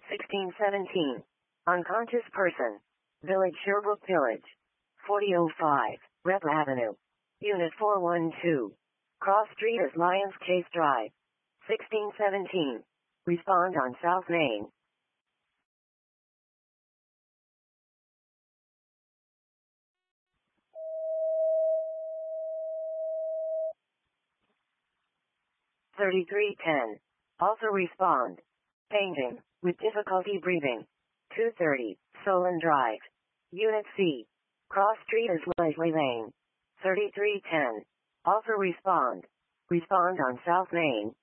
1617. Unconscious person. Village Sherbrooke Village. 4005. Rep Avenue. Unit 412. Cross Street is Lions Chase Drive. 1617. Respond on South Main. $33.10. Also respond. Painting, with difficulty breathing. 230, Solon Drive. Unit C. Cross Street is Leslie Lane. $33.10. Also respond. Respond on South Main.